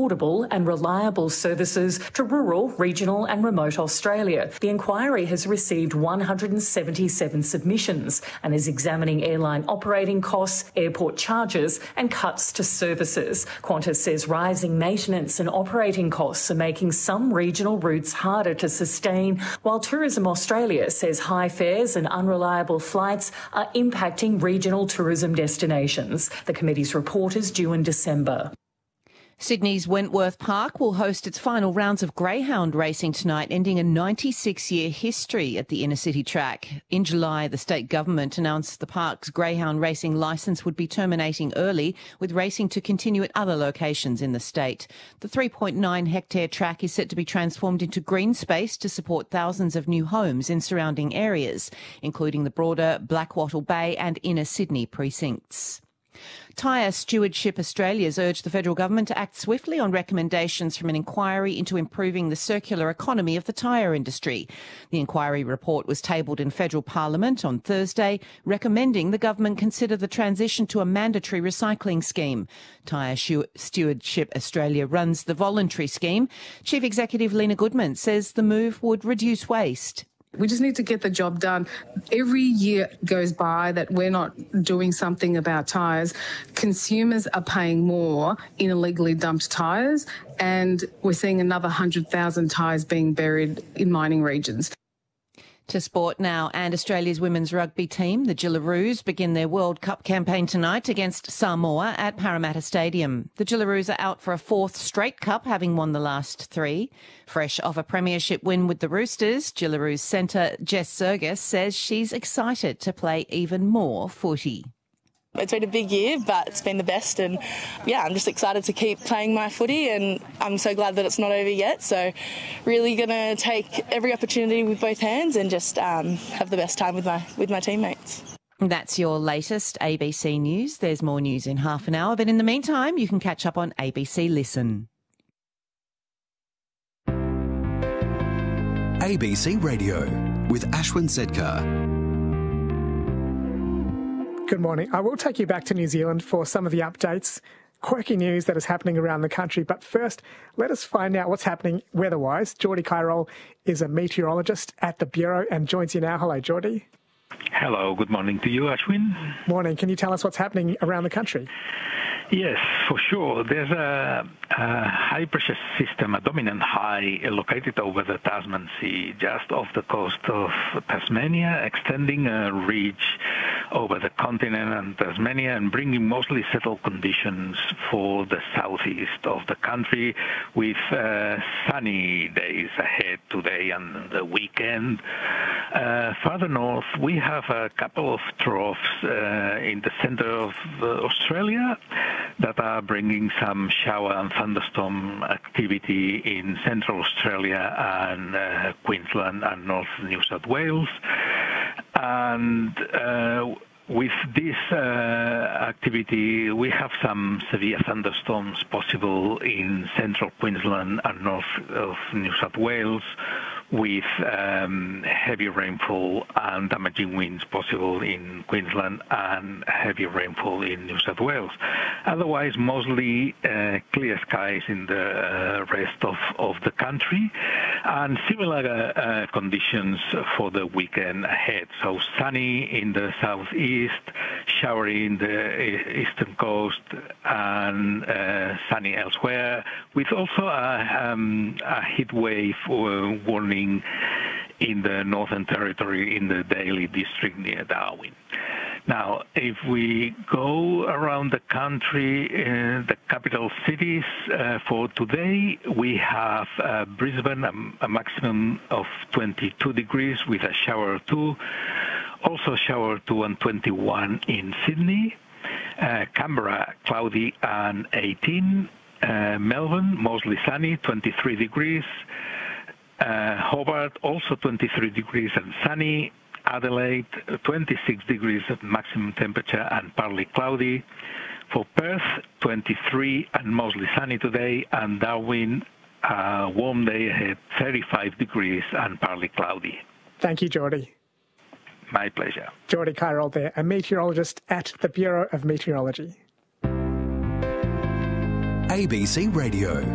affordable and reliable services to rural, regional and remote Australia. The inquiry has received 177 submissions and is examining airline operating costs, airport charges and cuts to services. Qantas says rising maintenance and operating costs are making some regional routes harder to sustain, while Tourism Australia says high fares and unreliable flights are impacting regional tourism destinations. The committee's report is due in December. Sydney's Wentworth Park will host its final rounds of greyhound racing tonight, ending a 96-year history at the inner city track. In July, the state government announced the park's greyhound racing licence would be terminating early, with racing to continue at other locations in the state. The 3.9-hectare track is set to be transformed into green space to support thousands of new homes in surrounding areas, including the broader Blackwattle Bay and inner Sydney precincts. Tyre Stewardship Australia's urged the federal government to act swiftly on recommendations from an inquiry into improving the circular economy of the tyre industry. The inquiry report was tabled in federal parliament on Thursday, recommending the government consider the transition to a mandatory recycling scheme. Tyre Stewardship Australia runs the voluntary scheme. Chief Executive Lena Goodman says the move would reduce waste. We just need to get the job done. Every year goes by that we're not doing something about tyres. Consumers are paying more in illegally dumped tyres, and we're seeing another 100,000 tyres being buried in mining regions. To sport now, and Australia's women's rugby team, the Jillaroos, begin their World Cup campaign tonight against Samoa at Parramatta Stadium. The Jillaroos are out for a fourth straight cup, having won the last three. Fresh off a premiership win with the Roosters, Jillaroos centre Jess Sergis says she's excited to play even more footy. It's been a big year, but it's been the best, and I'm just excited to keep playing my footy, and I'm so glad that it's not over yet. So really going to take every opportunity with both hands and just have the best time with my teammates. That's your latest ABC News. There's more news in half an hour, but in the meantime, you can catch up on ABC Listen. ABC Radio with Ashwin Sedkar. Good morning. I will take you back to New Zealand for some of the updates, quirky news that is happening around the country. But first, let us find out what's happening weather-wise. Geordie Kyrol is a meteorologist at the Bureau and joins you now. Hello, Geordie. Hello. Good morning to you, Ashwin. Morning. Can you tell us what's happening around the country? Yes, for sure. There's a high-pressure system, a dominant high, located over the Tasman Sea, just off the coast of Tasmania, extending a ridge over the continent and Tasmania and bringing mostly settled conditions for the southeast of the country, with sunny days ahead today and the weekend. Further north, we have a couple of troughs in the center of Australia that are bringing some shower and thunderstorm activity in central Australia and Queensland and North New South Wales. And with this activity, we have some severe thunderstorms possible in central Queensland and north of New South Wales, with heavy rainfall and damaging winds possible in Queensland and heavy rainfall in New South Wales. Otherwise, mostly clear skies in the rest of the country, and similar conditions for the weekend ahead. So sunny in the southeast, showery in the eastern coast, and sunny elsewhere, with also a heat wave warning in the Northern Territory in the Daly district near Darwin. Now, if we go around the country, the capital cities, for today, we have Brisbane, a maximum of 22 degrees with a shower or two. Also shower 2 and 21 in Sydney. Canberra, cloudy and 18. Melbourne, mostly sunny, 23 degrees. Hobart, also 23 degrees and sunny. Adelaide, 26 degrees at maximum temperature and partly cloudy. For Perth, 23 and mostly sunny today. And Darwin, a warm day ahead, 35 degrees and partly cloudy. Thank you, Geordie. My pleasure. Geordie Kyrol there, a meteorologist at the Bureau of Meteorology. ABC Radio.